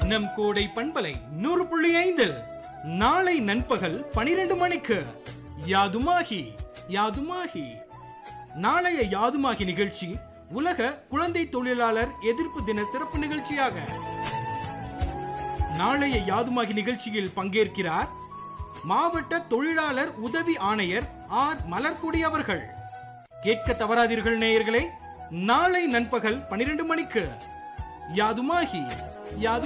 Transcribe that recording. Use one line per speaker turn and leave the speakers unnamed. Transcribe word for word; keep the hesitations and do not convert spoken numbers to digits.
நம் கோடை பண்பலை நூறு புள்ளி ஐந்தில் நாளை நண்பகல் பனிரெண்டு மணிக்கு யாதுமாகி யாதுமாகி. நாளைய யாதுமாகி நிகழ்ச்சி உலக குழந்தை தொழிலாளர் எதிர்ப்பு தின சிறப்பு நிகழ்ச்சியாக. நாளைய யாதுமாகி நிகழ்ச்சியில் பங்கேற்கிறார் மாவட்ட தொழிலாளர் உதவி ஆணையர் ஆர் மலர்கொடி அவர்கள். கேட்க தவறாதீர்கள் நேயர்களே, நாளை நண்பகல் பனிரெண்டு மணிக்கு யாதுமாகி யாது